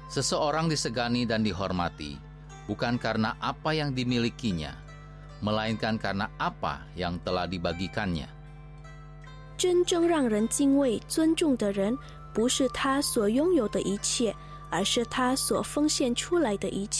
Seseorang disegani dan dihormati, bukan karena apa yang dimilikinya, melainkan karena apa yang telah dibagikannya. 真正让人敬畏、尊重的人，不是他所拥有的一切，而是他所奉献出来的一切。